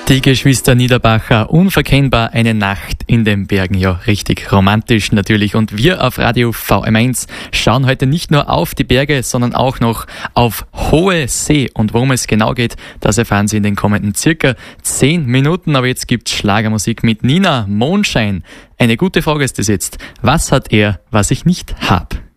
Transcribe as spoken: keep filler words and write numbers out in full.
Die Geschwister Niederbacher, unverkennbar eine Nacht in den Bergen. Ja, richtig romantisch natürlich. Und wir auf Radio V M eins schauen heute nicht nur auf die Berge, sondern auch noch auf hohe See. Und worum es genau geht, das erfahren Sie in den kommenden circa zehn Minuten. Aber jetzt gibt's Schlagermusik mit Nina Mondschein. Eine gute Frage ist es jetzt. Was hat er, was ich nicht hab?